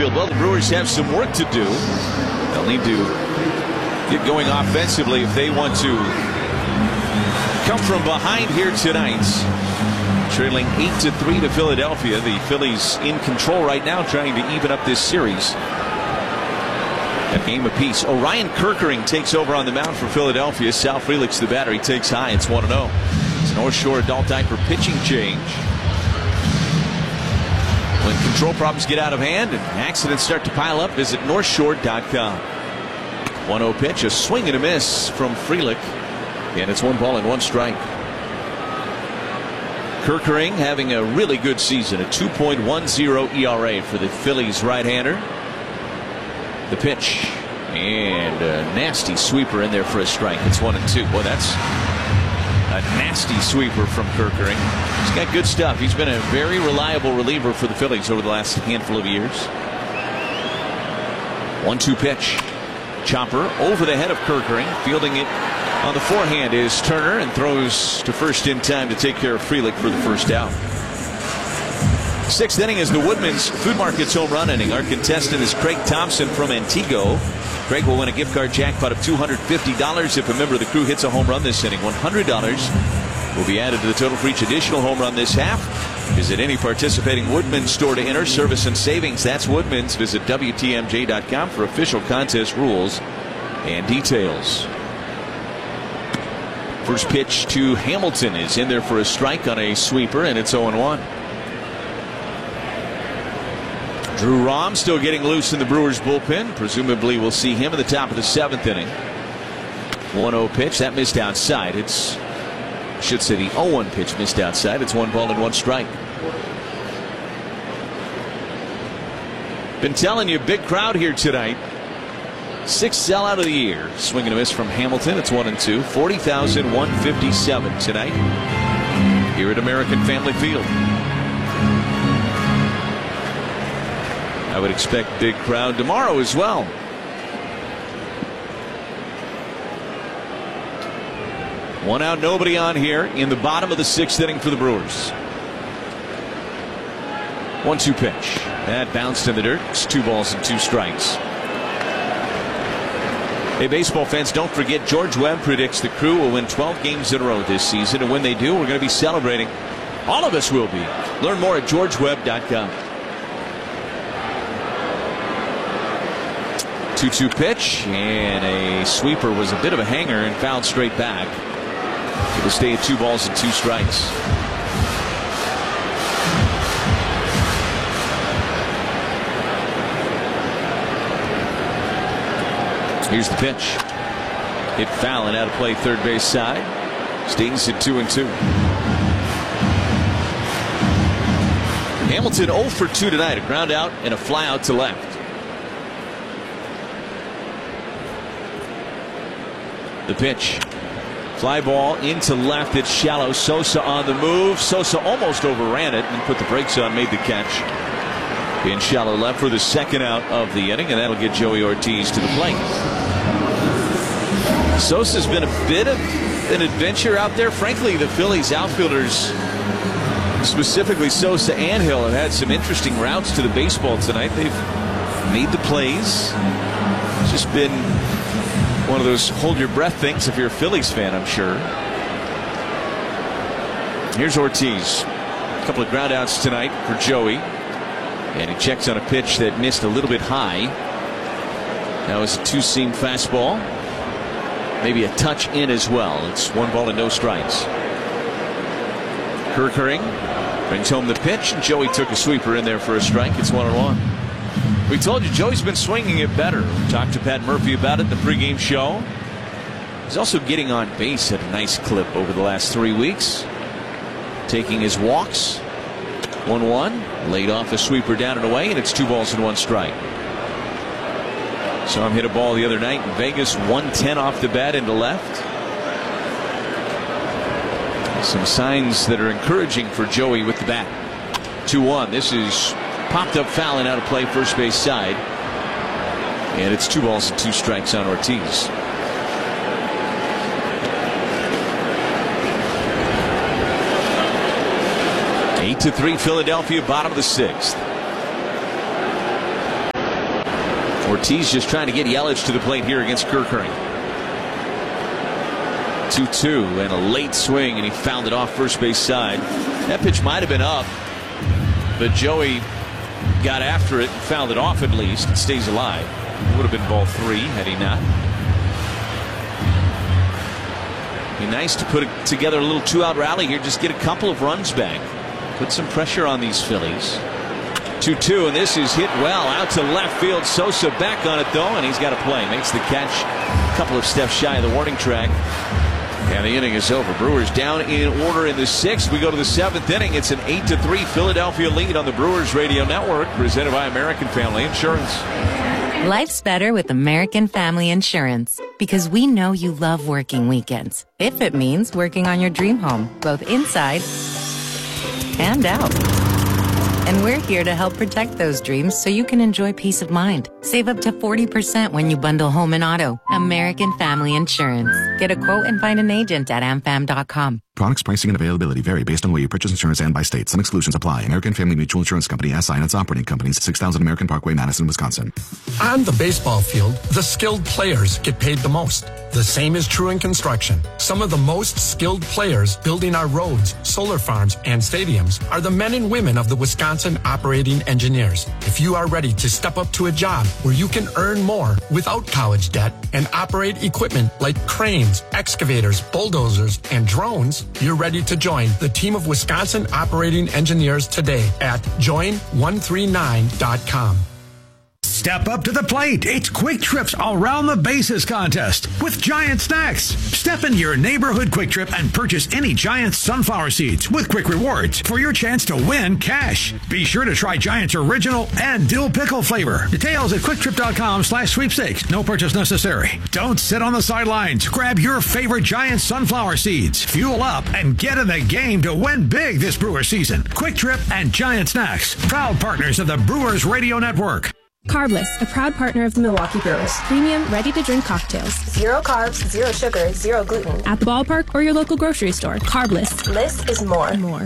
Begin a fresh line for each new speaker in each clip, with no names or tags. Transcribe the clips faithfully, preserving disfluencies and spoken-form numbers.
outfield. Well, the Brewers have some work to do. They'll need to get going offensively if they want to come from behind here tonight. Trailing eight to three to Philadelphia. The Phillies in control right now, trying to even up this series. A game apiece. Orion Kerkering takes over on the mound for Philadelphia. Sal Frelick's the batter. He takes high. It's one and oh. It's a North Shore adult diaper pitching change. When control problems get out of hand and accidents start to pile up, visit north shore dot com. one oh pitch, a swing and a miss from Frelick. And it's one ball and one strike. Kerkering having a really good season, a two point one oh E R A for the Phillies right-hander. The pitch, and a nasty sweeper in there for a strike. It's one and two. Boy, that's a nasty sweeper from Kerkering. He's got good stuff. He's been a very reliable reliever for the Phillies over the last handful of years. one two pitch. Chopper over the head of Kerkering. Fielding it on the forehand is Turner, and throws to first in time to take care of Frelick for the first out. Sixth inning is the Woodman's Food Market's home run inning. Our contestant is Craig Thompson from Antigo. Craig will win a gift card jackpot of two hundred fifty dollars if a member of the crew hits a home run this inning. one hundred dollars will be added to the total for each additional home run this half. Visit any participating Woodman's store to enter. Service and savings, that's Woodman's. Visit W T M J dot com for official contest rules and details. First pitch to Hamilton is in there for a strike on a sweeper, and it's oh and one. Drew Rom still getting loose in the Brewers bullpen. Presumably we'll see him at the top of the seventh inning. one oh pitch. That missed outside. It's, I should say the oh one pitch missed outside. It's one ball and one strike. Been telling you, big crowd here tonight. Sixth sellout of the year. Swing and a miss from Hamilton. It's one and two. forty thousand one hundred fifty-seven tonight here at American Family Field. I would expect big crowd tomorrow as well. One out, nobody on here in the bottom of the sixth inning for the Brewers. one two pitch. That bounced in the dirt. It's two balls and two strikes. Hey, baseball fans, don't forget George Webb predicts the Crew will win twelve games in a row this season, and when they do, we're going to be celebrating. All of us will be. Learn more at george webb dot com. two two pitch, and a sweeper was a bit of a hanger and fouled straight back. It'll stay at two balls and two strikes. Here's the pitch. Hit foul and out of play third base side. Stays at two and two. Hamilton oh for two tonight. A ground out and a fly out to left. The pitch. Fly ball into left. It's shallow. Sosa on the move. Sosa almost overran it and put the brakes on, made the catch. In shallow left for the second out of the inning, and that'll get Joey Ortiz to the plate. Sosa's been a bit of an adventure out there. Frankly, the Phillies outfielders, specifically Sosa and Hill, have had some interesting routes to the baseball tonight. They've made the plays. It's just been one of those hold your breath things if you're a Phillies fan, I'm sure. Here's Ortiz. A couple of ground outs tonight for Joey. And he checks on a pitch that missed a little bit high. That was a two-seam fastball. Maybe a touch in as well. It's one ball and no strikes. Kerkering brings home the pitch, and Joey took a sweeper in there for a strike. It's one and one. We told you Joey's been swinging it better. We talked to Pat Murphy about it in the pregame show. He's also getting on base at a nice clip over the last three weeks. Taking his walks. one one. Laid off a sweeper down and away, and it's two balls and one strike. Saw him hit a ball the other night in Vegas. one ten off the bat into left. Some signs that are encouraging for Joey with the bat. two one. This is popped up foul and out of play first base side. And it's two balls and two strikes on Ortiz. eight to three Philadelphia, bottom of the sixth. Ortiz just trying to get Yelich to the plate here against Kerkering. two two and a late swing, and he fouled it off first base side. That pitch might have been up, but Joey got after it and fouled it off at least. It stays alive. It would have been ball three had he not. Be nice to put together a little two-out rally here. Just get a couple of runs back. Put some pressure on these Phillies. two two, and this is hit well out to left field. Sosa back on it though, and he's got a play. Makes the catch a couple of steps shy of the warning track. And the inning is over. Brewers down in order in the sixth. We go to the seventh inning. It's an eight to three Philadelphia lead on the Brewers Radio Network, presented by American Family Insurance.
Life's better with American Family Insurance because we know you love working weekends. If it means working on your dream home, both inside and out. And we're here to help protect those dreams so you can enjoy peace of mind. Save up to forty percent when you bundle home and auto. American Family Insurance. Get a quote and find an agent at am fam dot com.
Products, pricing, and availability vary based on where you purchase insurance and by state. Some exclusions apply. American Family Mutual Insurance Company, S I and its operating companies, six thousand American Parkway, Madison, Wisconsin.
On the baseball field, the skilled players get paid the most. The same is true in construction. Some of the most skilled players building our roads, solar farms, and stadiums are the men and women of the Wisconsin Operating Engineers. If you are ready to step up to a job where you can earn more without college debt and operate equipment like cranes, excavators, bulldozers, and drones, you're ready to join the team of Wisconsin Operating Engineers today at join one three nine dot com.
Step up to the plate. It's Quick Trip's Around the Bases contest with Giant Snacks. Step into your neighborhood Quick Trip and purchase any Giant sunflower seeds with Quick Rewards for your chance to win cash. Be sure to try Giant's original and dill pickle flavor. Details at quicktrip.com slash sweepstakes. No purchase necessary. Don't sit on the sidelines. Grab your favorite Giant sunflower seeds. Fuel up and get in the game to win big this Brewer season. Quick Trip and Giant Snacks, proud partners of the Brewers Radio Network.
Carbless, a proud partner of the Milwaukee Brewers. Premium, ready-to-drink cocktails.
Zero carbs, zero sugar, zero gluten.
At the ballpark or your local grocery store. Carbless.
Less is more.
More.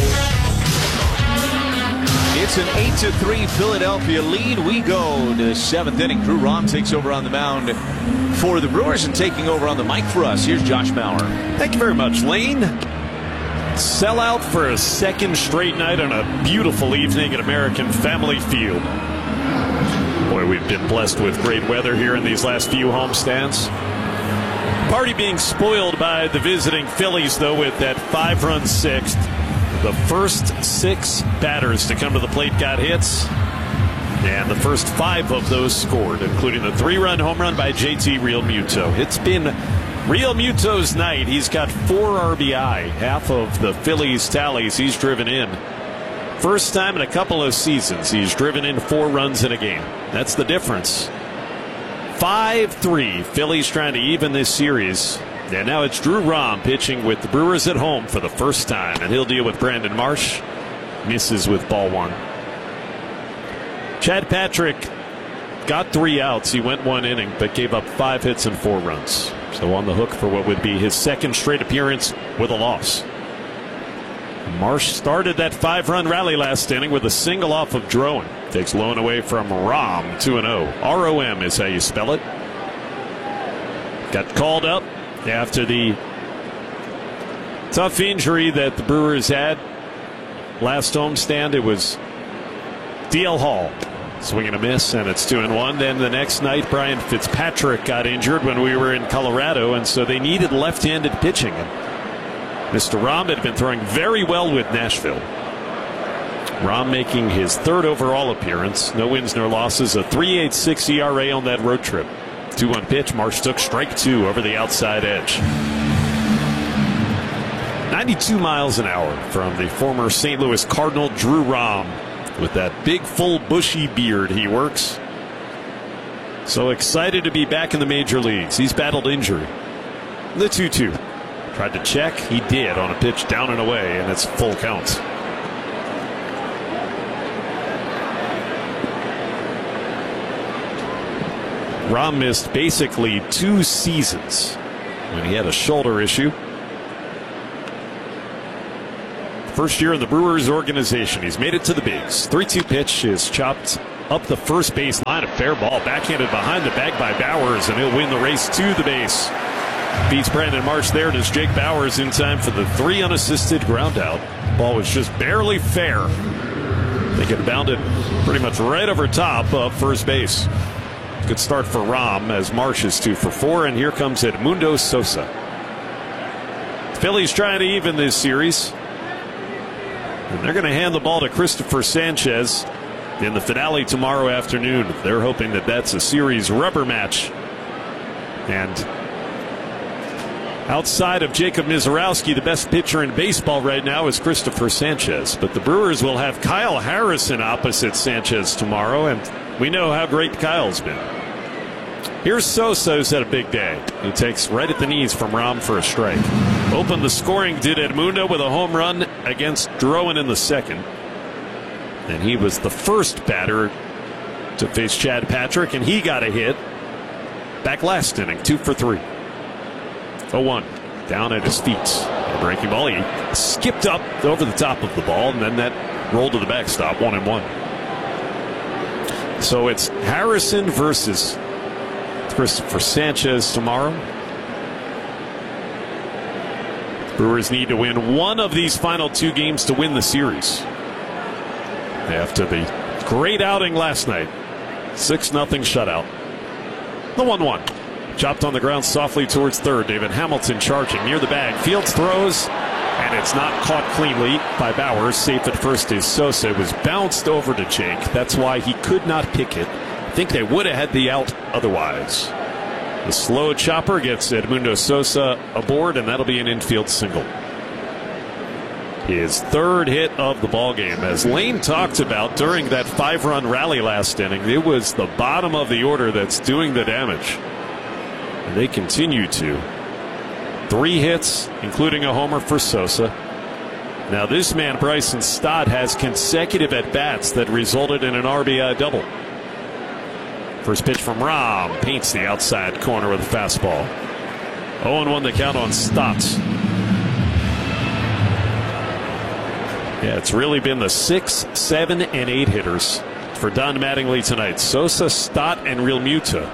It's an eight to three Philadelphia lead. We go to seventh inning. Drew Rom takes over on the mound for the Brewers, and taking over on the mic for us, here's Josh Mauer.
Thank you very much, Lane. Sellout for a second straight night on a beautiful evening at American Family Field. Boy, we've been blessed with great weather here in these last few homestands. Party being spoiled by the visiting Phillies, though, with that five-run sixth. The first six batters to come to the plate got hits, and the first five of those scored, including the three-run home run by J T Realmuto. It's been Realmuto's night. He's got four R B I, half of the Phillies' tallies he's driven in. First time in a couple of seasons he's driven in four runs in a game. That's the difference. five three, Phillies trying to even this series. And now it's Drew Rom pitching with the Brewers at home for the first time, and he'll deal with Brandon Marsh. Misses with ball one. Chad Patrick got three outs. He went one inning, but gave up five hits and four runs. So on the hook for what would be his second straight appearance with a loss. Marsh started that five-run rally last inning with a single off of Drowan. Takes Lone away from Rom, two and oh. R O M is how you spell it. Got called up after the tough injury that the Brewers had last homestand. It was D L Hall. Swing and a miss, and it's two and one. Then the next night, Brian Fitzpatrick got injured when we were in Colorado, and so they needed left-handed pitching. And Mister Rom had been throwing very well with Nashville. Rom making his third overall appearance. No wins, no losses. A three point eight six E R A on that road trip. two one pitch. Marsh took strike two over the outside edge. ninety-two miles an hour from the former Saint Louis Cardinal Drew Rom. With that big, full, bushy beard he works. So excited to be back in the major leagues. He's battled injury. The two two. Tried to check. He did on a pitch down and away, and it's full count. Rom missed basically two seasons when he had a shoulder issue. First year in the Brewers organization. He's made it to the bigs. three two pitch is chopped up the first base line. A fair ball backhanded behind the bag by Bowers, and he'll win the race to the base. Beats Brandon Marsh there. Does Jake Bowers in time for the three unassisted ground out. Ball was just barely fair. They get bounded pretty much right over top of first base. Good start for Rom as Marsh is two for four, and here comes Edmundo Sosa. Phillies trying to even this series. And they're going to hand the ball to Christopher Sanchez in the finale tomorrow afternoon. They're hoping that that's a series rubber match. And outside of Jacob Mizorowski, the best pitcher in baseball right now is Christopher Sanchez. But the Brewers will have Kyle Harrison opposite Sanchez tomorrow, and we know how great Kyle's been. Here's Sosa, who's had a big day. He takes right at the knees from Rom for a strike. Opened the scoring did Edmundo with a home run against Drouin in the second. And he was the first batter to face Chad Patrick, and he got a hit back last inning, two for three. oh one down at his feet. A breaking ball. He skipped up over the top of the ball, and then that rolled to the backstop, one and one. So it's Harrison versus Christopher Sanchez tomorrow. Brewers need to win one of these final two games to win the series. After the great outing last night, six nothing shutout. The one one. Chopped on the ground softly towards third. David Hamilton charging near the bag. Fields throws, and it's not caught cleanly by Bowers. Safe at first is Sosa. It was bounced over to Jake. That's why he could not pick it. I think they would have had the out otherwise. The slow chopper gets Edmundo Sosa aboard, and that'll be an infield single. His third hit of the ballgame. As Lane talked about during that five-run rally last inning, it was the bottom of the order that's doing the damage. And they continue to. Three hits, including a homer for Sosa. Now this man, Bryson Stott, has consecutive at-bats that resulted in an R B I double. First pitch from Rom paints the outside corner with a fastball. oh and one the count on Stott. Yeah, it's really been the six, seven, and eight hitters for Don Mattingly tonight. Sosa, Stott, and Realmuto.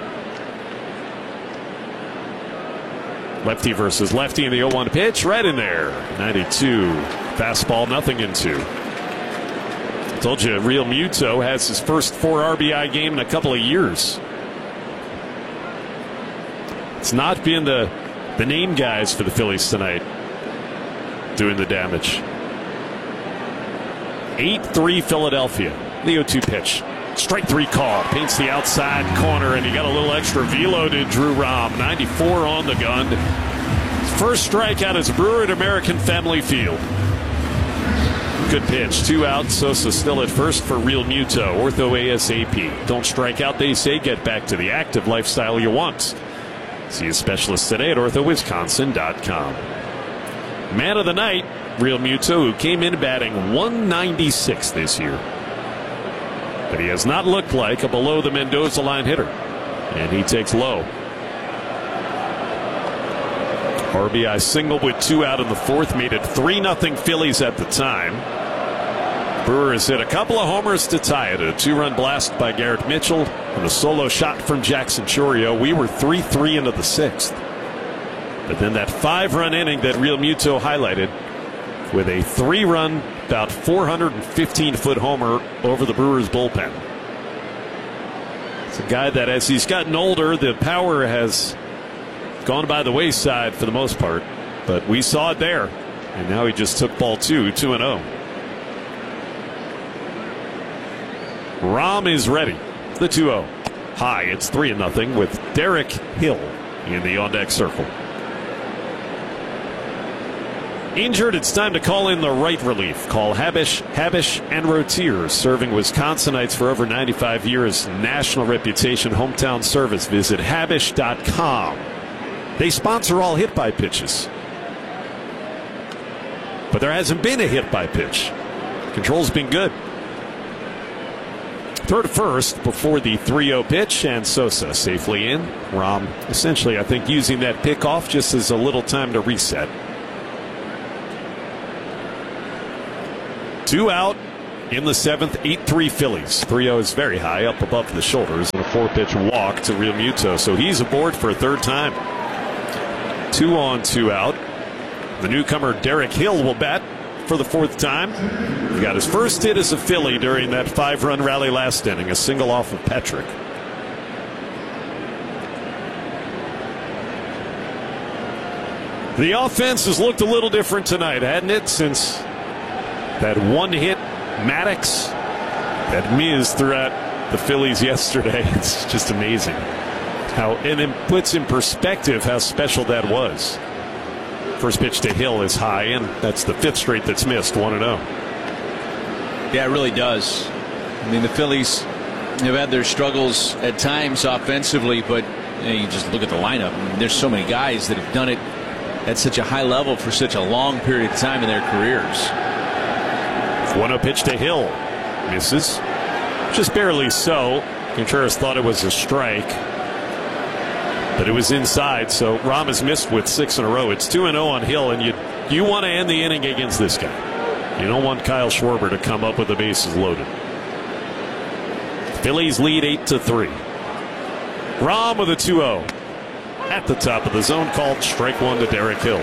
Lefty versus lefty in the oh one pitch. Right in there. ninety-two. Fastball, nothing in two. I told you, Realmuto has his first four R B I game in a couple of years. It's not been the, the name guys for the Phillies tonight doing the damage. eight three Philadelphia. The oh two pitch. Strike three call. Paints the outside corner, and he got a little extra velo to Drew Rom. ninety-four on the gun. First strikeout is Brewer at American Family Field. Good pitch. Two out. Sosa still at first for Realmuto. Ortho ASAP. Don't strike out, they say. Get back to the active lifestyle you want. See a specialist today at ortho wisconsin dot com. Man of the night, Realmuto, who came in batting one ninety-six this year. But he has not looked like a below the Mendoza line hitter. And he takes low. R B I single with two out in the fourth made it three nothing Phillies at the time. Brewers hit a couple of homers to tie it. A two-run blast by Garrett Mitchell and a solo shot from Jackson Chourio. We were three three into the sixth. But then that five-run inning that Realmuto highlighted with a three-run, about four hundred fifteen foot homer over the Brewers bullpen. It's a guy that, as he's gotten older, the power has gone by the wayside for the most part. But we saw it there. And now he just took ball two, two and oh. Rom is ready. The two oh. High, it's three and nothing with Derek Hill in the on-deck circle. Injured, it's time to call in the right relief. Call Habish, Habish, and Rotiers, serving Wisconsinites for over ninety-five years. National reputation, hometown service. Visit Habish dot com. They sponsor all hit by pitches. But there hasn't been a hit by pitch. Control's been good. Third first before the three oh pitch, and Sosa safely in. Rom essentially, I think, using that pickoff just as a little time to reset. Two out, in the seventh, eight three Phillies. three oh is very high, up above the shoulders, and a four-pitch walk to Realmuto. So he's aboard for a third time. Two on, two out. The newcomer Derek Hill will bat for the fourth time. He got his first hit as a Philly during that five-run rally last inning, a single off of Patrick. The offense has looked a little different tonight, hadn't it, since that one hit Maddox that Miz threw at the Phillies yesterday. It's just amazing how, and it puts in perspective how special that was. First pitch to Hill is high, and that's the fifth straight that's missed, one and oh.
Yeah, it really does. I mean, the Phillies have had their struggles at times offensively, but you know, you just look at the lineup. I mean, there's so many guys that have done it at such a high level for such a long period of time in their careers.
one oh pitch to Hill. Misses. Just barely so. Contreras thought it was a strike, but it was inside, so Rahm has missed with six in a row. It's two and oh on Hill, and you you want to end the inning against this guy. You don't want Kyle Schwarber to come up with the bases loaded. Phillies lead eight to three. Rahm with a two oh. At the top of the zone, called strike one to Derek Hill.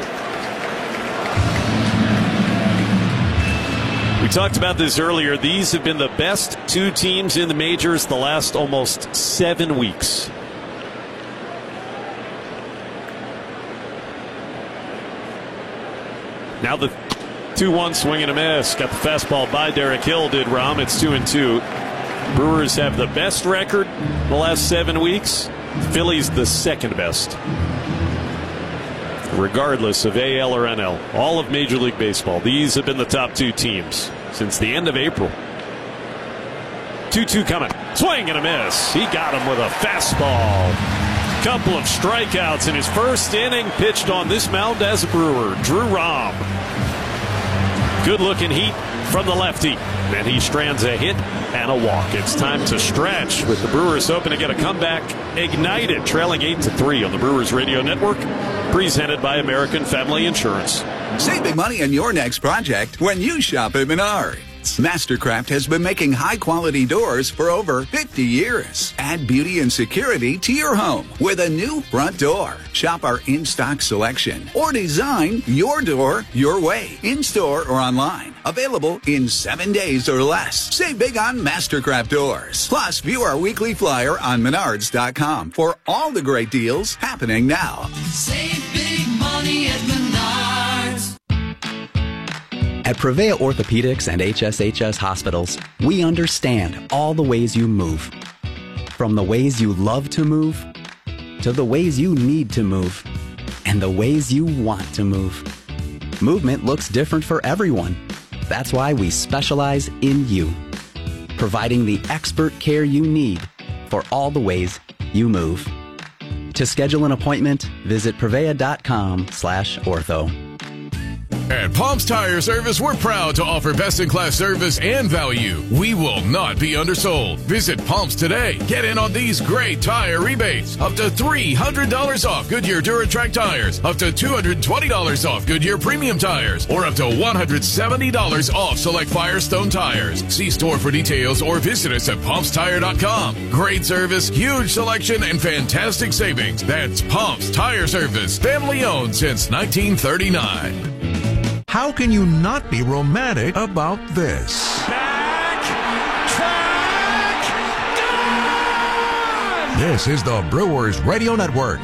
We talked about this earlier. These have been the best two teams in the majors the last almost seven weeks. Now the two one swing and a miss. Got the fastball by Derek Hill, did Rahm. It's two and two. Brewers have the best record the last seven weeks. Phillies the second best, regardless of A L or N L. All of Major League Baseball, these have been the top two teams since the end of April. two two coming. Swing and a miss. He got him with a fastball. Couple of strikeouts in his first inning, pitched on this mound as a Brewer. Drew Rahm. Good looking heat from the lefty. Then he strands a hit and a walk. It's time to stretch, with the Brewers hoping to get a comeback ignited, trailing eight to three on the Brewers Radio Network, presented by American Family Insurance.
Save big money on your next project when you shop at Menards. Mastercraft has been making high-quality doors for over fifty years. Add beauty and security to your home with a new front door. Shop our in-stock selection or design your door your way, in-store or online. Available in seven days or less. Save big on Mastercraft doors. Plus, view our weekly flyer on menards dot com for all the great deals happening now.
Save big money at Menards.
At Prevea Orthopedics and H S H S Hospitals, we understand all the ways you move. From the ways you love to move, to the ways you need to move, and the ways you want to move. Movement looks different for everyone. That's why we specialize in you, providing the expert care you need for all the ways you move. To schedule an appointment, visit prevea dot com slash ortho.
At Palms Tire Service, we're proud to offer best-in-class service and value. We will not be undersold. Visit Palms today. Get in on these great tire rebates. Up to three hundred dollars off Goodyear DuraTrack tires. Up to two hundred twenty dollars off Goodyear Premium tires. Or up to one hundred seventy dollars off select Firestone tires. See store for details or visit us at palms tire dot com. Great service, huge selection, and fantastic savings. That's Palms Tire Service. Family owned since nineteen thirty-nine.
How can you not be romantic about this?
Track! Track! Gone!
This is the Brewers Radio Network.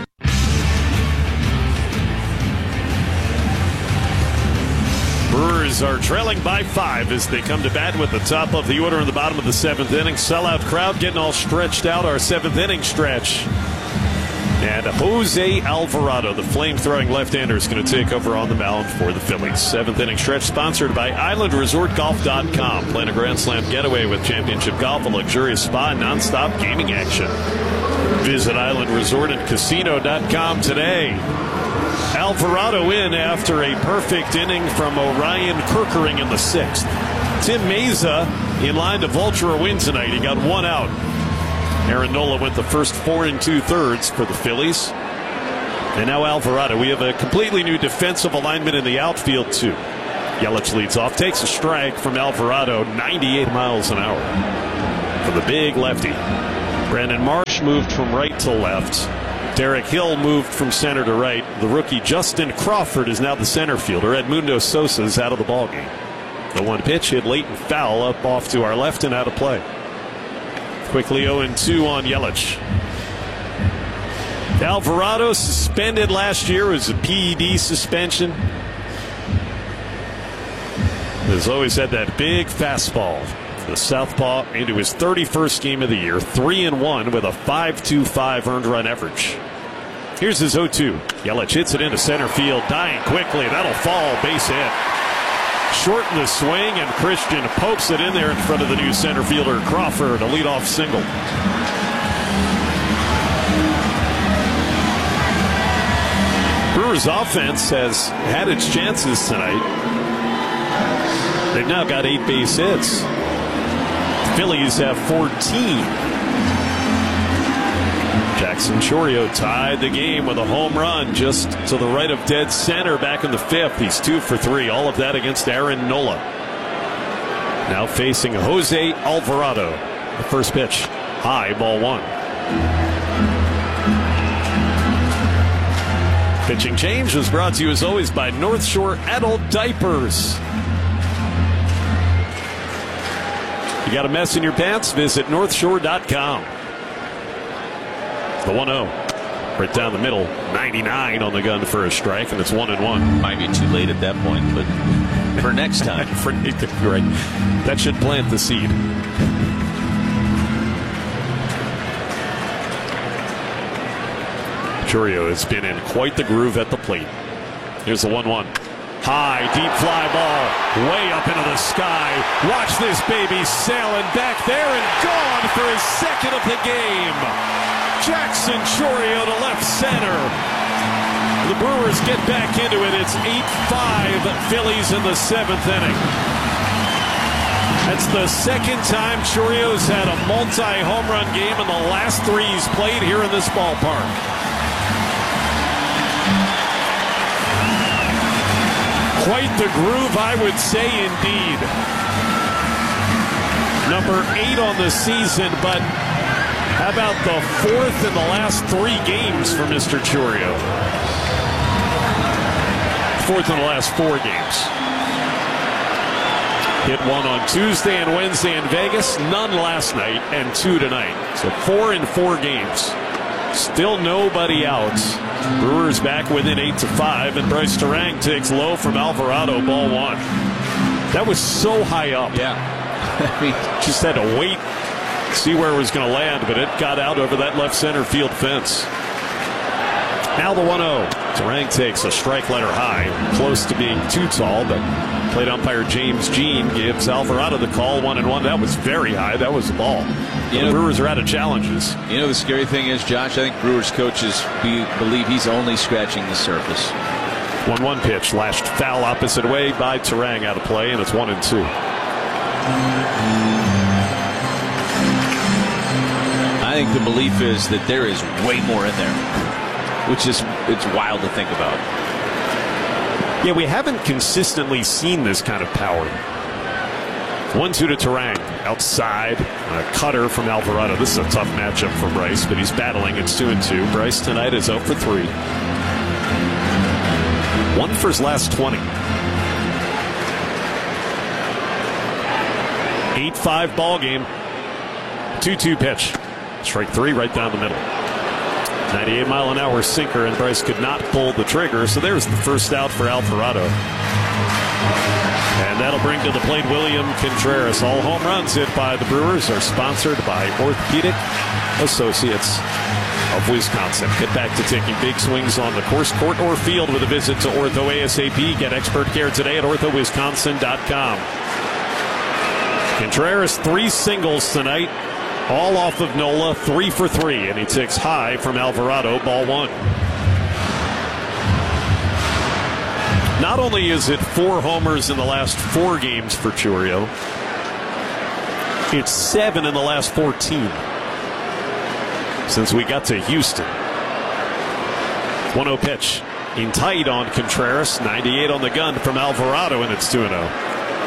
Brewers are trailing by five as they come to bat with the top of the order in the bottom of the seventh inning. Sellout crowd getting all stretched out, our seventh inning stretch. And Jose Alvarado, the flame-throwing left-hander, is going to take over on the mound for the Phillies. Seventh inning stretch sponsored by Island Resort Golf dot com. Plan a Grand Slam getaway with Championship Golf, a luxurious spa, and nonstop gaming action. Visit Island Resort and Casino dot com today. Alvarado in after a perfect inning from Orion Kirkering in the sixth. Tim Meza in line to vulture a win tonight. He got one out. Aaron Nola went the first four and two-thirds for the Phillies. And now Alvarado. We have a completely new defensive alignment in the outfield, too. Yelich leads off, takes a strike from Alvarado, ninety-eight miles an hour for the big lefty. Brandon Marsh moved from right to left. Derek Hill moved from center to right. The rookie Justin Crawford is now the center fielder. Edmundo Sosa is out of the ballgame. The one pitch hit late and foul up off to our left and out of play. Quickly oh and two on Yelich. Alvarado suspended last year as a P E D suspension. Has always had that big fastball. The southpaw into his thirty-first game of the year, three and one with a five point two five earned run average. Here's his oh two. Yelich hits it into center field, dying quickly. That'll fall, base hit. Shorten the swing, and Christian pokes it in there in front of the new center fielder Crawford, a leadoff single. Brewers offense has had its chances tonight. They've now got eight base hits. Phillies have fourteen. Jackson Chourio tied the game with a home run just to the right of dead center back in the fifth. He's two for three. All of that against Aaron Nola. Now facing Jose Alvarado. The first pitch. High, ball one. Pitching change was brought to you as always by North Shore Adult Diapers. You got a mess in your pants? Visit north shore dot com. The one oh. Right down the middle. ninety-nine on the gun for a strike, and it's one and one.
Might be too late at that point, but for next time.
for, right. That should plant the seed. Chourio has been in quite the groove at the plate. Here's the one one. High, deep fly ball, way up into the sky. Watch this baby sailing back there and gone for his second of the game. Jackson Chourio to left center. The Brewers get back into it. It's eight five Phillies in the seventh inning. That's the second time Chourio's had a multi-home run game in the last three he's played here in this ballpark. Quite the groove, I would say, indeed. Number eight on the season, but how about the fourth in the last three games for Mister Chourio? Fourth in the last four games. Hit one on Tuesday and Wednesday in Vegas, none last night, and two tonight. So four in four games. Still nobody out. Brewers back within eight to five, and Bryce Turang takes low from Alvarado, ball one. That was so high up.
Yeah.
I mean, just had to wait, see where it was going to land, but it got out over that left center field fence. Now the one oh. Turang takes a strike letter high, close to being too tall, but plate umpire James Jean gives Alvarado the call, one and one. That was very high. That was the ball. You know, the Brewers are out of challenges.
You know, the scary thing is, Josh, I think Brewers coaches be, believe he's only scratching the surface.
one one pitch, lashed foul opposite way by Turang, out of play, and it's one and two.
I think the belief is that there is way more in there, which is it's wild to think about.
Yeah, we haven't consistently seen this kind of power. one two to Turang. Outside. A cutter from Alvarado. This is a tough matchup for Bryce, but he's battling. It's two and two. Bryce tonight is oh for three. One for his last twenty. eight five ball game. two two pitch. Strike three right down the middle. ninety-eight mile an hour sinker, and Bryce could not pull the trigger, so there's the first out for Alvarado. And that'll bring to the plate William Contreras. All home runs hit by the Brewers are sponsored by Orthopedic Associates of Wisconsin. Get back to taking big swings on the course, court, or field with a visit to Ortho ASAP. Get expert care today at ortho wisconsin dot com. Contreras, three singles tonight. All off of Nola, three for three, and he takes high from Alvarado, ball one. Not only is it four homers in the last four games for Chourio, it's seven in the last fourteen since we got to Houston. one oh pitch. in tight on Contreras. ninety-eight on the gun from Alvarado, and it's two and oh.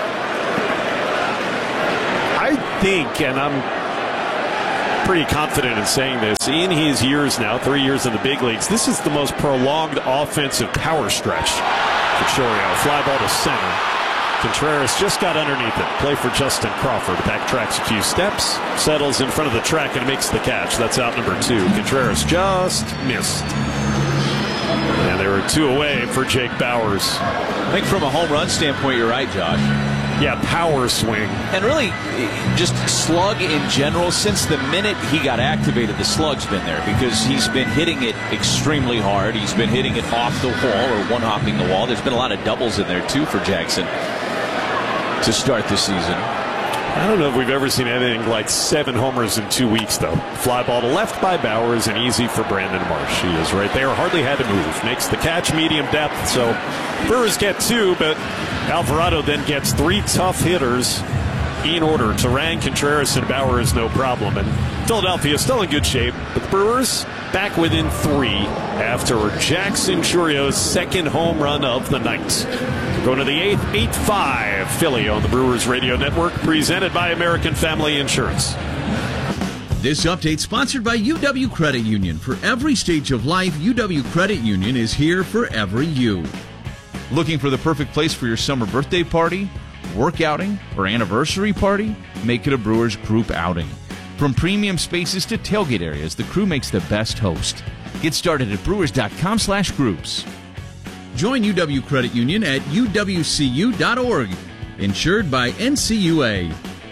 I think, and I'm pretty confident in saying this, in his years now, three years in the big leagues, this is the most prolonged offensive power stretch for Chourio. Fly ball to center. Contreras just got underneath it. Play for Justin Crawford. Backtracks a few steps, settles in front of the track, and makes the catch. That's out number two. Contreras just missed. And they were two away for Jake Bauers.
I think from a home run standpoint, you're right, Josh.
Yeah, power swing.
And really, just slug in general, since the minute he got activated, the slug's been there because he's been hitting it extremely hard. He's been hitting it off the wall or one-hopping the wall. There's been a lot of doubles in there, too, for Jackson to start the season.
I don't know if we've ever seen anything like seven homers in two weeks, though. Fly ball to left by Bauers and easy for Brandon Marsh. He is right there. Hardly had to move. Makes the catch medium depth. So Brewers get two, but Alvarado then gets three tough hitters in order. Turang, Contreras, and Bauers, no problem. And Philadelphia still in good shape, but the Brewers back within three after Jackson Chourio's second home run of the night. Going to the eighth, eight five Philly on the Brewers Radio Network, presented by American Family Insurance.
This update sponsored by U W Credit Union. For every stage of life, U W Credit Union is here for every you.
Looking for the perfect place for your summer birthday party, work outing, or anniversary party? Make it a Brewers group outing. From premium spaces to tailgate areas, the crew makes the best host. Get started at brewers.com slash groups.
Join U W Credit Union at U W C U dot org. Insured by N C U A.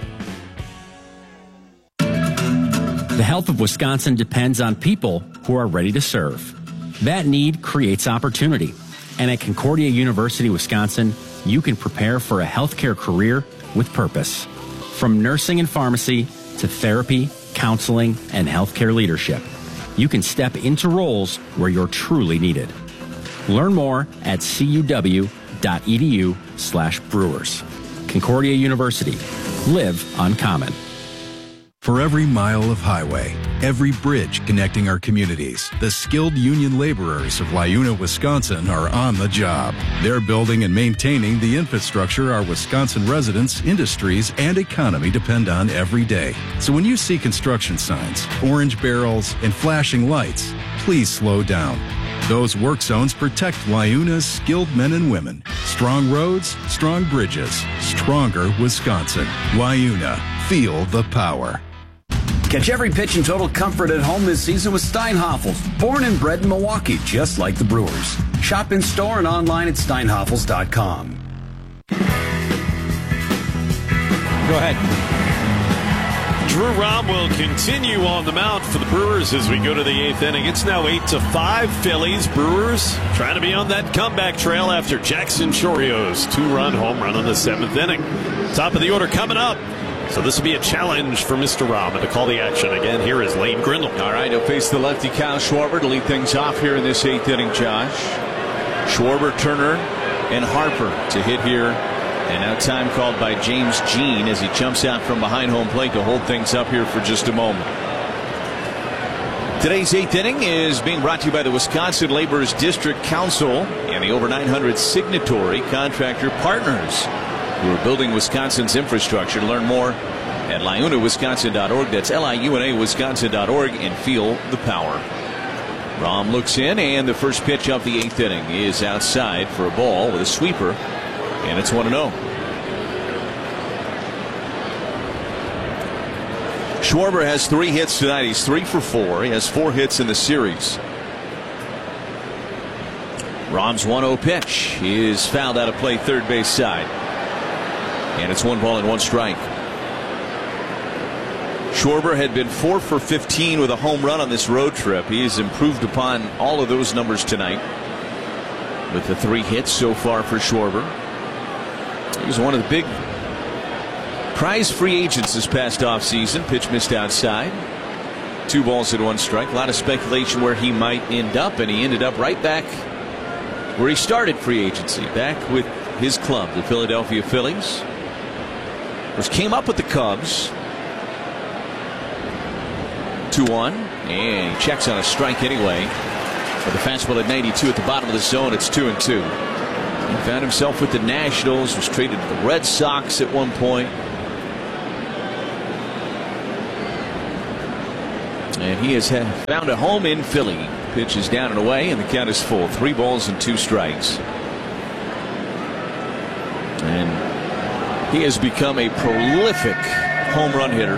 The health of Wisconsin depends on people who are ready to serve. That need creates opportunity. And at Concordia University, Wisconsin, you can prepare for a healthcare career with purpose. From nursing and pharmacy to therapy, counseling, and healthcare leadership, you can step into roles where you're truly needed. Learn more at cuw.edu slash brewers. Concordia University. Live uncommon.
For every mile of highway, every bridge connecting our communities, the skilled union laborers of Liuna, Wisconsin are on the job. They're building and maintaining the infrastructure our Wisconsin residents, industries, and economy depend on every day. So when you see construction signs, orange barrels, and flashing lights, please slow down. Those work zones protect Liuna's skilled men and women. Strong roads, strong bridges, stronger Wisconsin. Liuna, feel the power.
Catch every pitch in total comfort at home this season with Steinhoffels. Born and bred in Milwaukee, just like the Brewers. Shop in store and online at steinhoffels dot com.
Go ahead.
Drew Rom will continue on the mound for the Brewers as we go to the eighth inning. It's now eight to five Phillies. Brewers trying to be on that comeback trail after Jackson Chourio's two-run home run in the seventh inning. Top of the order coming up. So this will be a challenge for Mister Rom to call the action again. Here is Lane Grindle.
All right, he'll face the lefty Kyle Schwarber to lead things off here in this eighth inning, Josh. Schwarber, Turner, and Harper to hit here. And now time called by James Jean as he jumps out from behind home plate to hold things up here for just a moment. Today's eighth inning is being brought to you by the Wisconsin Laborers District Council and the over nine hundred signatory contractor partners who are building Wisconsin's infrastructure. To learn more at liuna wisconsin dot org. That's L I U N A Wisconsin dot org, and feel the power. Rom looks in, and the first pitch of the eighth inning is outside for a ball with a sweeper, and it's one and oh. Schwarber has three hits tonight. He's three for four. He has four hits in the series. Rom's one oh pitch is fouled out of play third base side. And it's one ball and one strike. Schwarber had been four for fifteen with a home run on this road trip. He has improved upon all of those numbers tonight with the three hits so far for Schwarber. He was one of the big prize free agents this past offseason. Pitch missed outside. Two balls and one strike. A lot of speculation where he might end up, and he ended up right back where he started free agency, back with his club, the Philadelphia Phillies. Which came up with the Cubs. two one, and he checks on a strike anyway. With a fastball at ninety-two at the bottom of the zone, it's two and two. He found himself with the Nationals, was traded to the Red Sox at one point. And he has had, found a home in Philly. Pitch is down and away, and the count is full. Three balls and two strikes. And he has become a prolific home run hitter.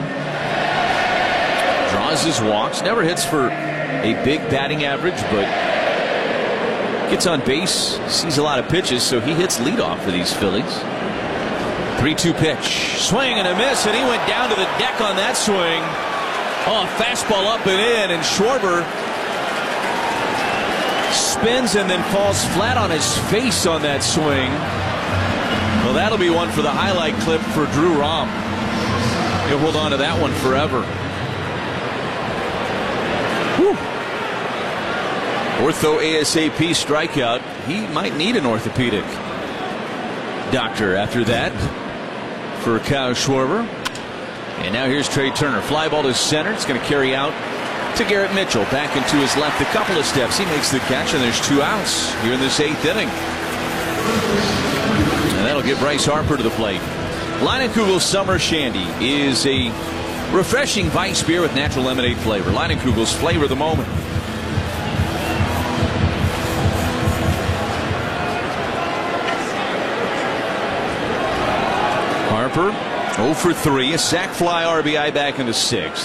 Draws his walks, never hits for a big batting average, but gets on base, sees a lot of pitches, so he hits leadoff for these Phillies. three two pitch. Swing and a miss, and he went down to the deck on that swing. Oh, a fastball up and in, and Schwarber spins and then falls flat on his face on that swing. Well, that'll be one for the highlight clip for Drew Rom. He'll hold on to that one forever. Whew. Ortho ASAP strikeout. He might need an orthopedic doctor after that for Kyle Schwarber. And now here's Trey Turner. Fly ball to center. It's going to carry out to Garrett Mitchell. Back into his left a couple of steps. He makes the catch, and there's two outs here in this eighth inning. And that'll get Bryce Harper to the plate. Leinenkugel's Summer Shandy is a refreshing Weiss beer with natural lemonade flavor. Leinenkugel's flavor of the moment. Harper oh for three, a sac fly R B I back in the sixth.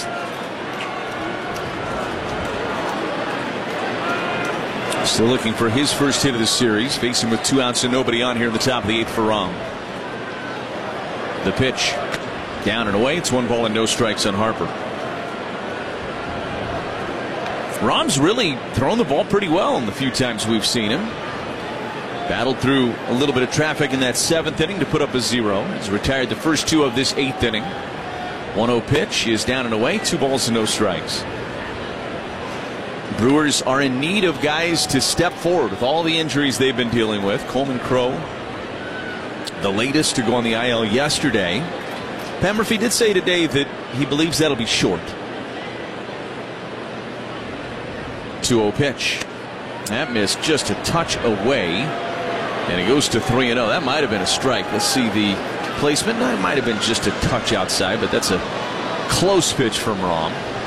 Still looking for his first hit of the series, facing with two outs and nobody on here in the top of the eighth for Rom. The pitch down and away. It's one ball and no strikes on Harper. Rom's really thrown the ball pretty well in the few times we've seen him. Battled through a little bit of traffic in that seventh inning to put up a zero. He's retired the first two of this eighth inning. one oh pitch is down and away. Two balls and no strikes. Brewers are in need of guys to step forward with all the injuries they've been dealing with. Coleman Crow, the latest to go on the I L yesterday. Pat Murphy did say today that he believes that'll be short. two oh pitch. That missed just a touch away. And it goes to three and oh. That might have been a strike. Let's see the placement. No, it might have been just a touch outside, but that's a close pitch from Rom.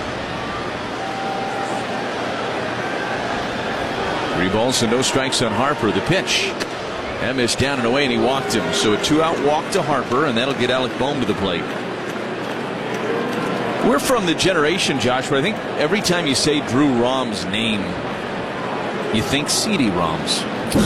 Three balls and no strikes on Harper. The pitch. That missed down and away, and he walked him. So a two-out walk to Harper, and that'll get Alec Bohm to the plate. We're from the generation, Josh, where I think every time you say Drew Rom's name, you think C D Roms.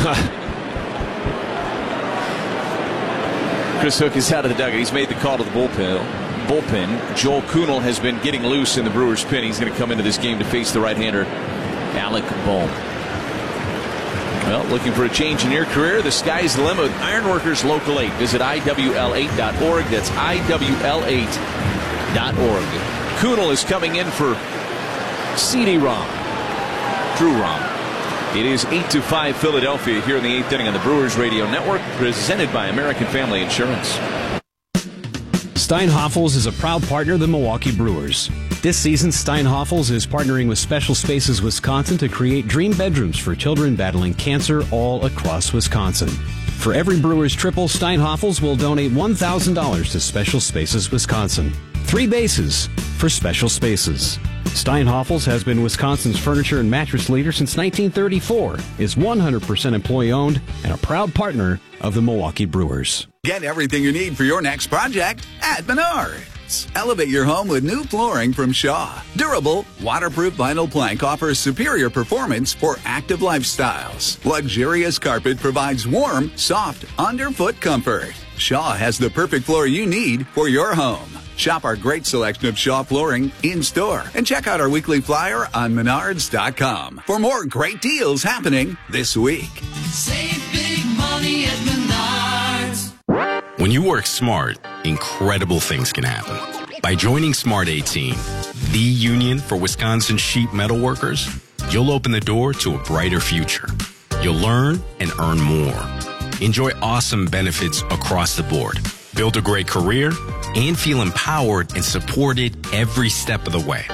Chris Hook is out of the dugout. He's made the call to the bullpen. Bullpen. Joel Kuhnel has been getting loose in the Brewers' pen. He's going to come into this game to face the right-hander, Alec Bohm. Well, looking for a change in your career? The sky's the limit with Ironworkers Local eight. Visit I W L eight dot org. That's I W L eight dot org. Kuhnel is coming in for C D Rom. Drew Rom. It is eight to five Philadelphia here in the eighth inning on the Brewers Radio Network, presented by American Family Insurance.
Steinhoffels is a proud partner of the Milwaukee Brewers. This season, Steinhoffels is partnering with Special Spaces Wisconsin to create dream bedrooms for children battling cancer all across Wisconsin. For every Brewers triple, Steinhoffels will donate one thousand dollars to Special Spaces Wisconsin. Three bases for Special Spaces. Steinhoffels has been Wisconsin's furniture and mattress leader since nineteen thirty-four, is one hundred percent employee-owned, and a proud partner of the Milwaukee Brewers.
Get everything you need for your next project at Menards. Elevate your home with new flooring from Shaw. Durable, waterproof vinyl plank offers superior performance for active lifestyles. Luxurious carpet provides warm, soft, underfoot comfort. Shaw has the perfect floor you need for your home. Shop our great selection of Shaw flooring in-store and check out our weekly flyer on menards dot com for more great deals happening this week.
Save big money at Menards.
When you work smart, incredible things can happen. By joining Smart eighteen, the union for Wisconsin sheet metal workers, you'll open the door to a brighter future. You'll learn and earn more. Enjoy awesome benefits across the board. Build a great career and feel empowered and supported every step of the way.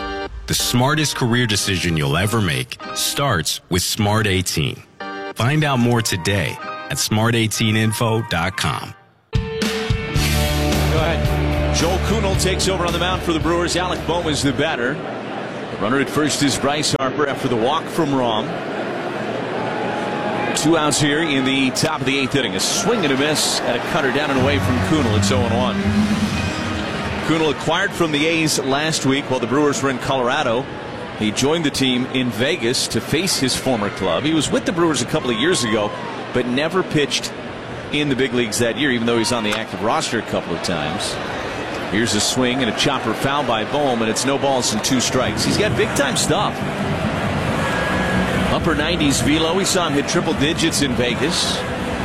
The smartest career decision you'll ever make starts with Smart eighteen. Find out more today at smart eighteen info dot com.
Go ahead. Joel Kuhnel takes over on the mound for the Brewers. Alec Bohm is the batter. The runner at first is Bryce Harper after the walk from Rom. Two outs here in the top of the eighth inning. A swing and a miss and a cutter down and away from Kuhnel. It's oh and one. Kuhnel acquired from the A's last week while the Brewers were in Colorado. He joined the team in Vegas to face his former club. He was with the Brewers a couple of years ago, but never pitched in the big leagues that year, even though he's on the active roster a couple of times. Here's a swing and a chopper foul by Bohm, and it's no balls and two strikes. He's got big time stuff. Upper nineties velo. We saw him hit triple digits in Vegas.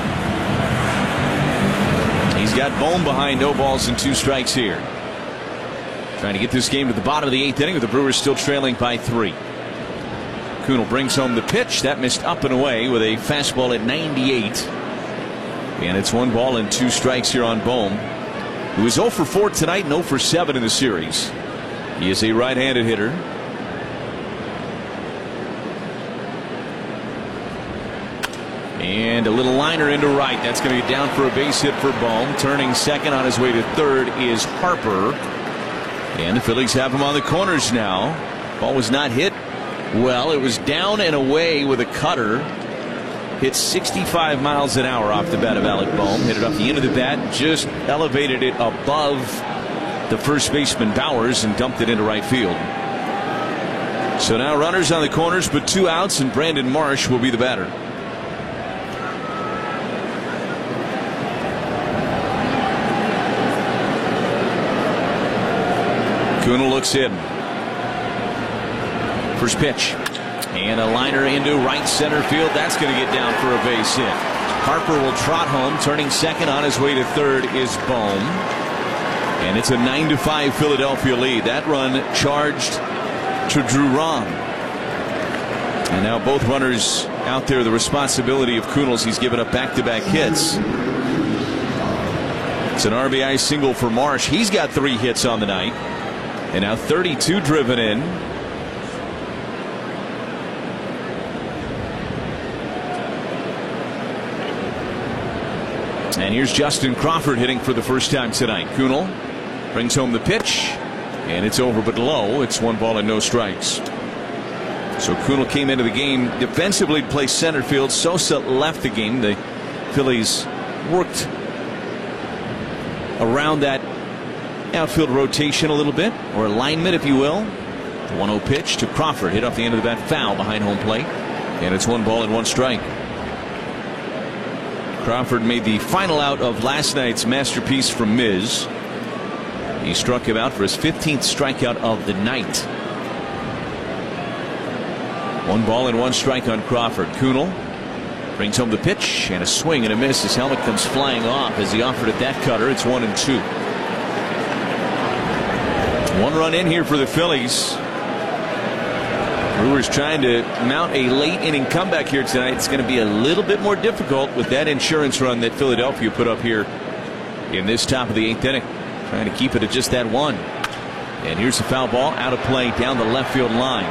He's got Bohm behind, no balls and two strikes here. Trying to get this game to the bottom of the eighth inning with the Brewers still trailing by three. Kuhnel brings home the pitch. That missed up and away with a fastball at ninety-eight. And it's one ball and two strikes here on Bohm, who is oh for four tonight and oh for seven in the series. He is a right-handed hitter. And a little liner into right. That's going to get down for a base hit for Bohm. Turning second on his way to third is Harper. And the Phillies have him on the corners now. Ball was not hit well. It was down and away with a cutter. Hit sixty-five miles an hour off the bat of Alec Bohm. Hit it off the end of the bat. Just elevated it above the first baseman Bowers and dumped it into right field. So now runners on the corners, but two outs, and Brandon Marsh will be the batter. Kuhnel looks in. First pitch. And a liner into right center field. That's going to get down for a base hit. Harper will trot home. Turning second on his way to third is Bohm. And it's a nine to five Philadelphia lead. That run charged to Drew Rom. And now both runners out there. The responsibility of Kuhnel's. He's given up back-to-back hits. It's an R B I single for Marsh. He's got three hits on the night. And now thirty-two driven in. And here's Justin Crawford hitting for the first time tonight. Kuhnel brings home the pitch, and it's over but low. It's one ball and no strikes. So Kuhnel came into the game defensively to play center field. Sosa left the game. The Phillies worked around that outfield rotation a little bit, or alignment if you will. The one oh pitch to Crawford, hit off the end of the bat, foul behind home plate, and it's one ball and one strike. Crawford made the final out of last night's masterpiece from Miz. He struck him out for his fifteenth strikeout of the night. One ball and one strike on Crawford. Kuhnel brings home the pitch, and a swing and a miss. His helmet comes flying off as he offered it that cutter. It's one and two. One run in here for the Phillies. Brewers trying to mount a late inning comeback here tonight. It's going to be a little bit more difficult with that insurance run that Philadelphia put up here in this top of the eighth inning. Trying to keep it at just that one. And here's a foul ball out of play down the left field line.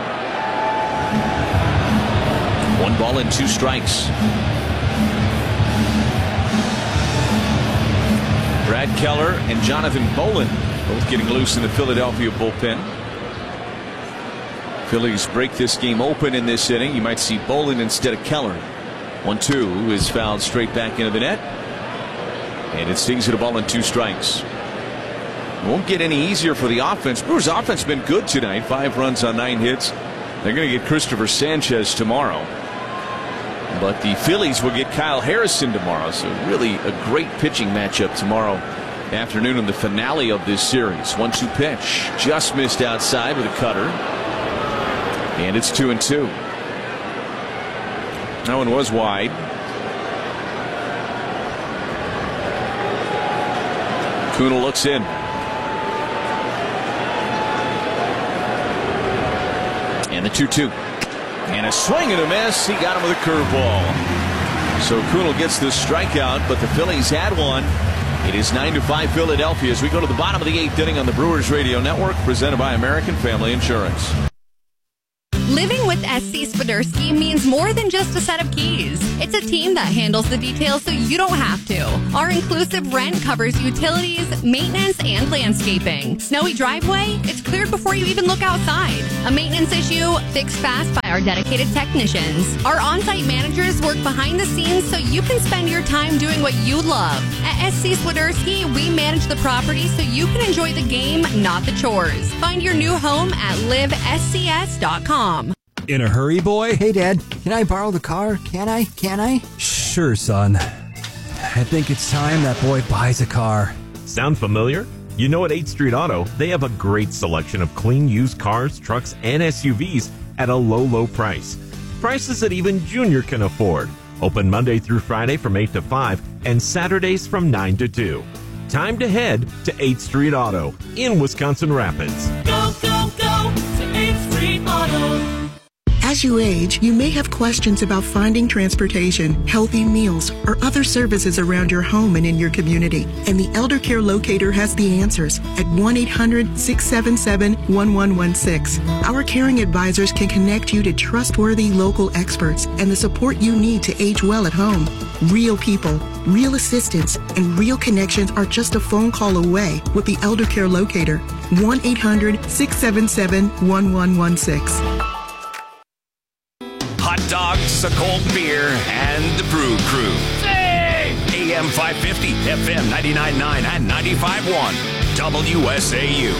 One ball and two strikes. Brad Keller and Jonathan Bolin both getting loose in the Philadelphia bullpen. Phillies break this game open in this inning. You might see Bolin instead of Keller. one two is fouled straight back into the net. And it stings at a ball and two strikes. Won't get any easier for the offense. Brewers' offense has been good tonight. Five runs on nine hits. They're going to get Christopher Sanchez tomorrow. But the Phillies will get Kyle Harrison tomorrow. So really a great pitching matchup tomorrow afternoon in the finale of this series. one two pitch. Just missed outside with a cutter. And it's two and two. That one was wide. Kuhnel looks in. And the two two. And a swing and a miss. He got him with a curveball. So Kuhnel gets the strikeout, but the Phillies had one. It is nine to five Philadelphia as we go to the bottom of the eighth inning on the Brewers Radio Network, presented by American Family Insurance.
Living with S C Swiderski means more than just a set of keys. It's a team that handles the details so you don't have to. Our inclusive rent covers utilities, maintenance, and landscaping. Snowy driveway? It's cleared before you even look outside. A maintenance issue? Fixed fast by our dedicated technicians. Our on-site managers work behind the scenes so you can spend your time doing what you love. At S C Swiderski, we manage the property so you can enjoy the game, not the chores. Find your new home at live s c s dot com.
In a hurry, boy?
Hey, Dad. Can I borrow the car? Can I? Can I?
Sure, son. I think it's time that boy buys a car.
Sound familiar? You know, at eighth Street Auto, they have a great selection of clean used cars, trucks, and S U Vs at a low, low price. Prices that even Junior can afford. Open Monday through Friday from eight to five and Saturdays from nine to two. Time to head to eighth Street Auto in Wisconsin Rapids.
Go, go, go to eighth Street Auto.
As you age, you may have questions about finding transportation, healthy meals, or other services around your home and in your community. And the Elder Care Locator has the answers at one eight hundred, six seven seven, one one one six. Our caring advisors can connect you to trustworthy local experts and the support you need to age well at home. Real people, real assistance, and real connections are just a phone call away with the Elder Care Locator. one eight hundred, six seven seven, one one one six.
Hot dogs, a cold beer, and the Brew Crew. Hey! A M five fifty, F M ninety-nine point nine, and ninety-five point one. W S A U.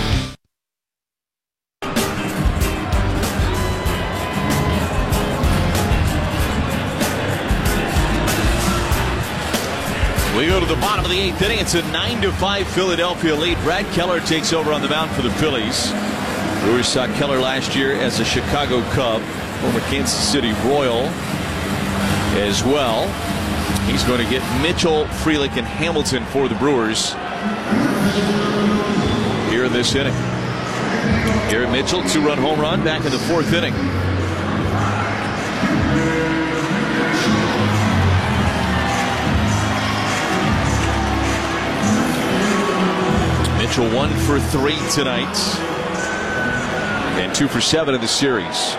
We go to the bottom of the eighth inning. It's a nine to five Philadelphia lead. Brad Keller takes over on the mound for the Phillies. Brewers saw Keller last year as a Chicago Cub, former Kansas City Royal as well. He's going to get Mitchell, Frelick, and Hamilton for the Brewers here in this inning. Garrett Mitchell, two-run home run back in the fourth inning. Mitchell one for three tonight and two for seven in the series.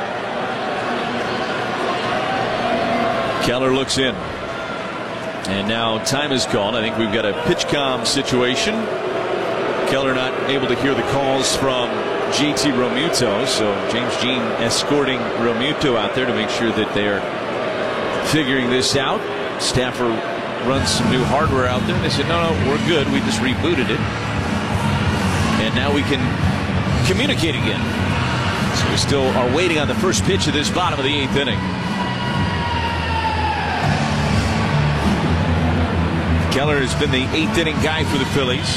Keller looks in. And now time is gone. I think we've got a pitch com situation. Keller not able to hear the calls from J T Realmuto. So James Jean escorting Realmuto out there to make sure that they're figuring this out. Staffer runs some new hardware out there. They said, no, no, we're good. We just rebooted it. And now we can communicate again. So we still are waiting on the first pitch of this bottom of the eighth inning. Keller has been the eighth inning guy for the Phillies.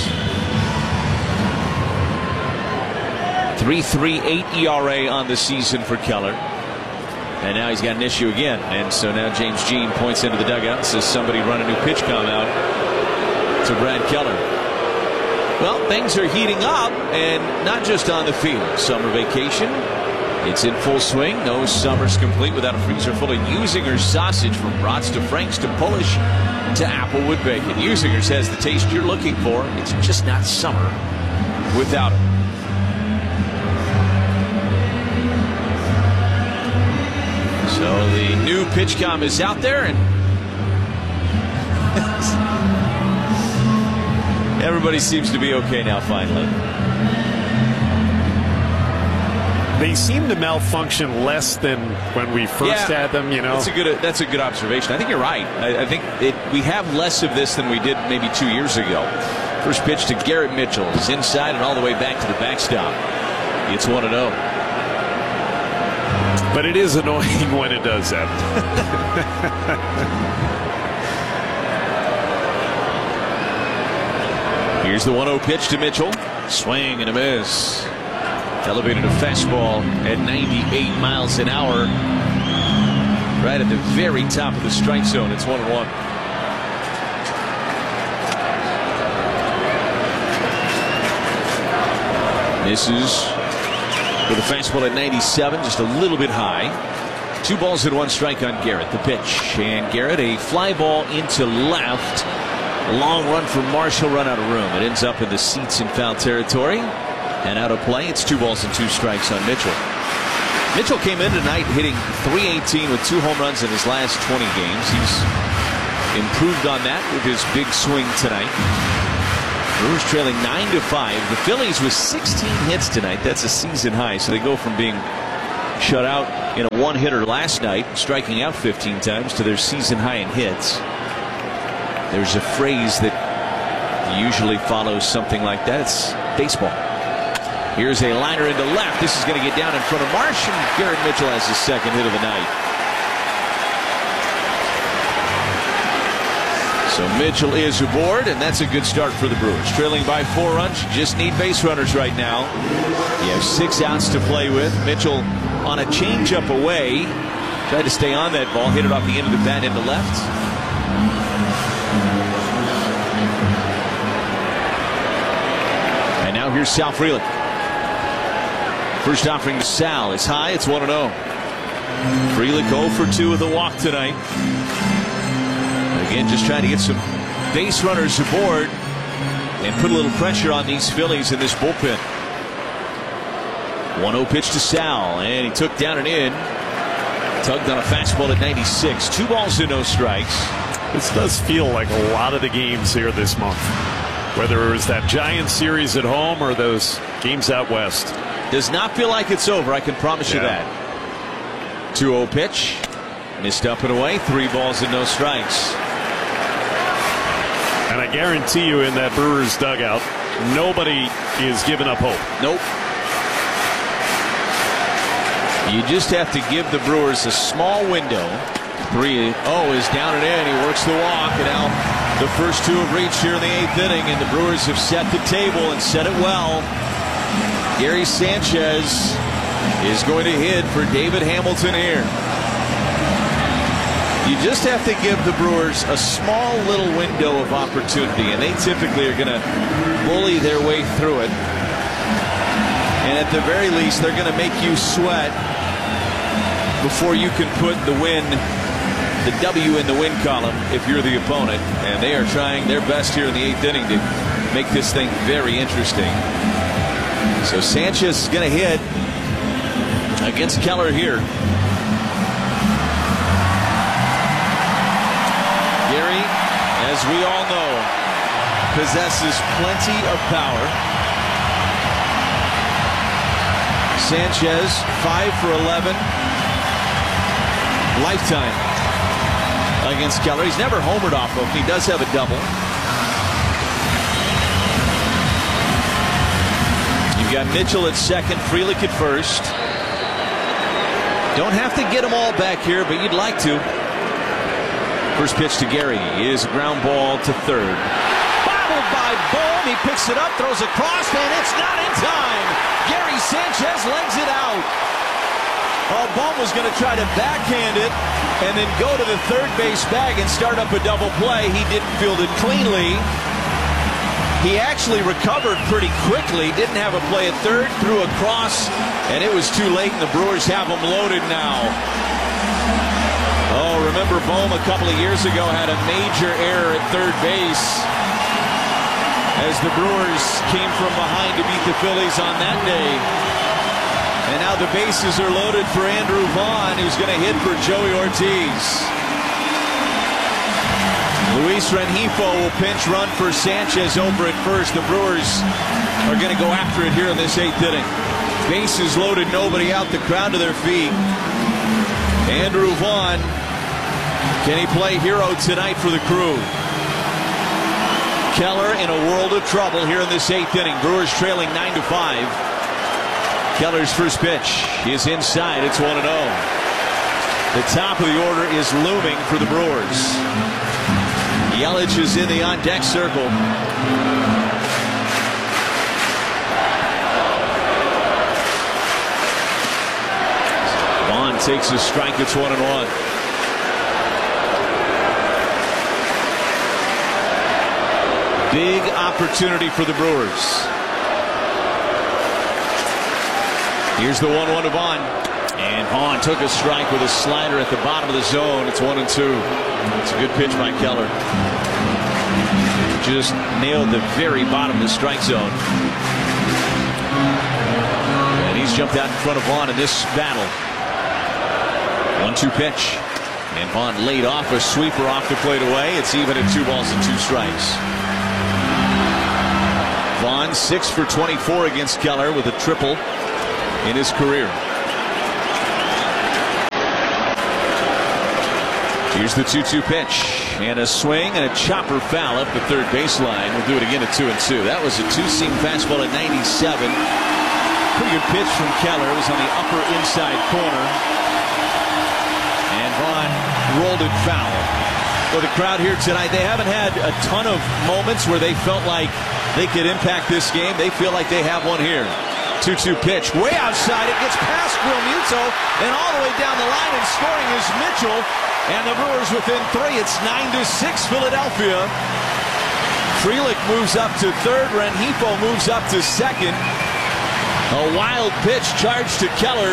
three point three eight E R A on the season for Keller. And now he's got an issue again. And so now James Jean points into the dugout and says somebody run a new pitch com out to Brad Keller. Well, things are heating up, and not just on the field. Summer vacation, it's in full swing. No summer's complete without a freezer full of Usinger's sausage, from brats to Franks to Polish to Applewood bacon. Usinger's has the taste you're looking for. It's just not summer without it. So the new pitch com is out there, and everybody seems to be okay now, finally.
They seem to malfunction less than when we first
yeah,
had them, you know.
That's a good, that's a good observation. I think you're right. I, I think it, we have less of this than we did maybe two years ago. First pitch to Garrett Mitchell is inside and all the way back to the backstop. It's one and oh.
But it is annoying when it does that.
Here's the one oh pitch to Mitchell. Swing and a miss. Elevated a fastball at ninety-eight miles an hour. Right at the very top of the strike zone. It's one and one. Misses with a fastball at ninety-seven, just a little bit high. Two balls and one strike on Garrett. The pitch. And Garrett, a fly ball into left. A long run for Marshall, run out of room. It ends up in the seats in foul territory. And out of play, it's two balls and two strikes on Mitchell. Mitchell came in tonight hitting three eighteen with two home runs in his last twenty games. He's improved on that with his big swing tonight. Brewers trailing nine to five. The Phillies with sixteen hits tonight. That's a season high. So they go from being shut out in a one-hitter last night, striking out fifteen times, to their season high in hits. There's a phrase that usually follows something like that. It's baseball. Here's a liner into left. This is going to get down in front of Marsh, and Garrett Mitchell has his second hit of the night. So Mitchell is aboard, and that's a good start for the Brewers. Trailing by four runs, just need base runners right now. You have six outs to play with. Mitchell on a changeup away. Tried to stay on that ball, hit it off the end of the bat into left. And now here's Sal Frelick. First offering to Sal is high. It's one and oh. Frelick oh for two with a walk tonight. Again, just trying to get some base runners aboard and put a little pressure on these Phillies in this bullpen. one oh pitch to Sal, and he took down and in. Tugged on a fastball at ninety-six. Two balls and no strikes.
This does feel like a lot of the games here this month. Whether it was that Giants series at home or those games out west.
Does not feel like it's over, I can promise yeah. you that. two oh pitch. Missed up and away. Three balls and no strikes.
And I guarantee you in that Brewers dugout, nobody is giving up hope.
Nope. You just have to give the Brewers a small window. three oh is down and in. He works the walk, and now the first two have reached here in the eighth inning, and the Brewers have set the table and set it well. Gary Sanchez is going to hit for David Hamilton here. You just have to give the Brewers a small little window of opportunity, and they typically are going to bully their way through it. And at the very least, they're going to make you sweat before you can put the win, the W in the win column if you're the opponent. And they are trying their best here in the eighth inning to make this thing very interesting. So Sanchez is going to hit against Keller here. Gary, as we all know, possesses plenty of power. Sanchez, five for eleven. Lifetime against Keller. He's never homered off of him. He does have a double. You've got Mitchell at second, Frelick at first. Don't have to get them all back here, but you'd like to. First pitch to Gary is a ground ball to third. Bobbled by Bohm. He picks it up, throws across, and it's not in time. Gary Sanchez legs it out. Oh, Bohm was going to try to backhand it and then go to the third base bag and start up a double play. He didn't field it cleanly. He actually recovered pretty quickly. Didn't have a play at third, threw across, and it was too late, and the Brewers have him loaded now. Oh, remember Bohm a couple of years ago had a major error at third base as the Brewers came from behind to beat the Phillies on that day. And now the bases are loaded for Andrew Vaughn, who's going to hit for Joey Ortiz. Luis Rengifo will pinch run for Sanchez over at first. The Brewers are going to go after it here in this eighth inning. Bases loaded, nobody out, the crowd to their feet. Andrew Vaughn, can he play hero tonight for the Crew? Keller in a world of trouble here in this eighth inning. Brewers trailing nine to five. Keller's first pitch is inside. It's one and oh. The top of the order is looming for the Brewers. Yelich is in the on-deck circle. Vaughn takes a strike. It's one and one. Big opportunity for the Brewers. Here's the one one to Vaughn. And Vaughn took a strike with a slider at the bottom of the zone. It's one and two. It's a good pitch by Keller. Just nailed the very bottom of the strike zone. And he's jumped out in front of Vaughn in this battle. one two pitch. And Vaughn laid off a sweeper off the plate away. It's even at two balls and two strikes. Vaughn six for twenty-four against Keller with a triple in his career. Here's the two two pitch. And a swing and a chopper foul up the third baseline. We'll do it again at two and two. That was a two-seam fastball at ninety-seven. Pretty good pitch from Keller. It was on the upper inside corner. And Vaughn rolled it foul. For the crowd here tonight, they haven't had a ton of moments where they felt like they could impact this game. They feel like they have one here. two two pitch. Way outside. It gets past Realmuto and all the way down the line, and scoring is Mitchell. And the Brewers within three. It's nine to six Philadelphia. Frelick moves up to third. Rengifo moves up to second. A wild pitch charged to Keller.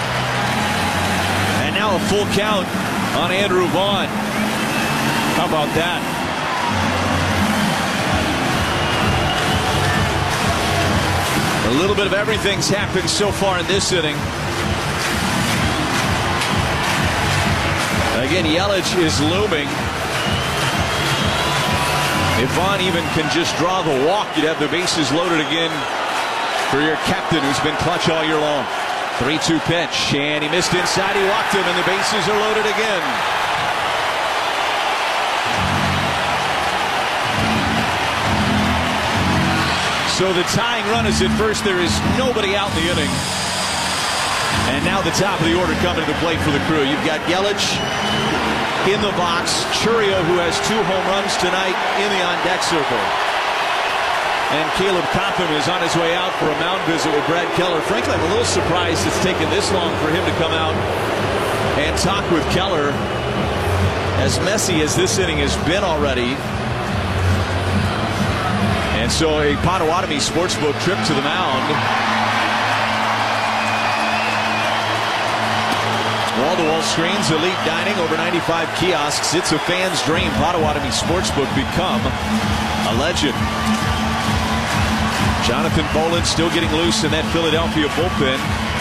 And now a full count on Andrew Vaughn. How about that? A little bit of everything's happened so far in this inning. Again, Yelich is looming. If Vaughn even can just draw the walk, you'd have the bases loaded again for your captain, who's been clutch all year long. three two pitch, and he missed inside. He walked him, and the bases are loaded again. So the tying run is at first. There is nobody out in the inning. And now the top of the order coming to the plate for the Crew. You've got Yelich in the box. Chourio, who has two home runs tonight, in the on-deck circle. And Caleb Cotham is on his way out for a mound visit with Brad Keller. Frankly, I'm a little surprised it's taken this long for him to come out and talk with Keller. As messy as this inning has been already. And so a Potawatomi Sportsbook trip to the mound. Wall-to-wall screens, elite dining, over ninety-five kiosks. It's a fan's dream. Potawatomi Sportsbook, become a legend. Jonathan Boland still getting loose in that Philadelphia bullpen.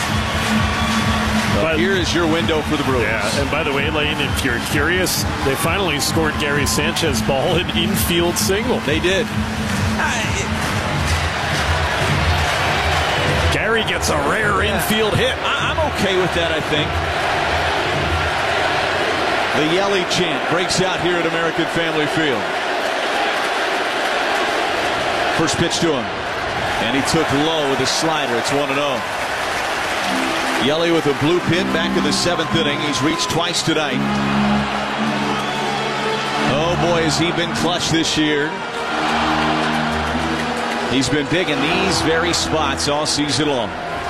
But here is your window for the Brewers.
Yeah, and by the way, Lane, if you're curious, they finally scored Gary Sanchez ball an infield single.
They did.
Gary gets a rare yeah. infield hit.
I'm okay with that, I think. The Yelly chant breaks out here at American Family Field. First pitch to him. And he took low with a slider. It's one and oh. Yelly with a blue pin back in the seventh inning. He's reached twice tonight. Oh boy, has he been clutch this year. He's been big in these very spots all season long.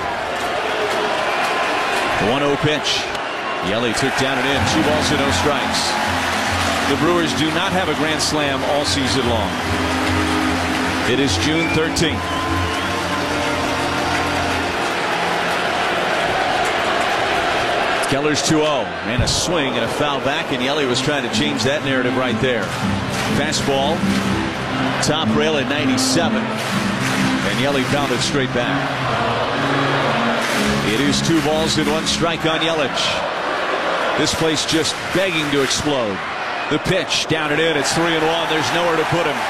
one oh pitch. Yelly took down and in. Two balls and no strikes. The Brewers do not have a grand slam all season long. It is June thirteenth. Keller's two oh. And a swing and a foul back, and Yelly was trying to change that narrative right there. Fastball. Top rail at ninety-seven. And Yelly found it straight back. It is two balls and one strike on Yelich. This place just begging to explode. The pitch down and in. It's three and one. There's nowhere to put him.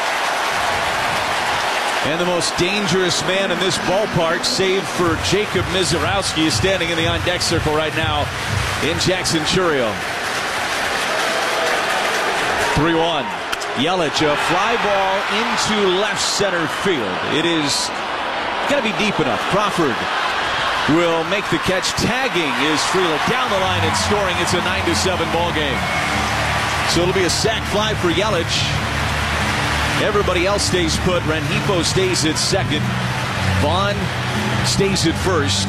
And the most dangerous man in this ballpark, save for Jacob Mizorowski, is standing in the on-deck circle right now in Jackson Chourio. three one. Yelich, a fly ball into left center field. It is got to be deep enough. Crawford will make the catch. Tagging is Frelick down the line and scoring. It's a nine to seven ball game. So it'll be a sac fly for Yelich. Everybody else stays put. Rengifo stays at second. Vaughn stays at first.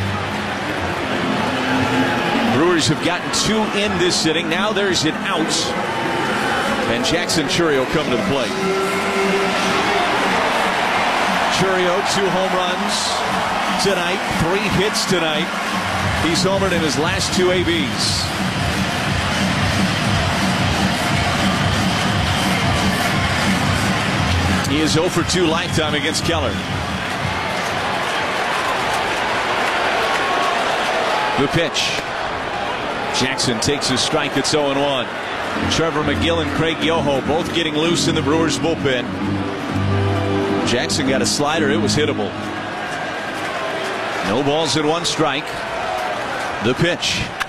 Brewers have gotten two in this inning. Now there's an out. And Jackson Chourio coming to the plate. Chourio, two home runs tonight, three hits tonight. He's homered in his last two A Bs. He is oh for two lifetime against Keller. The pitch. Jackson takes his strike. It's oh and one. Trevor McGill and Craig Yoho both getting loose in the Brewers bullpen. Jackson got a slider. It was hittable. No balls and one strike. The pitch.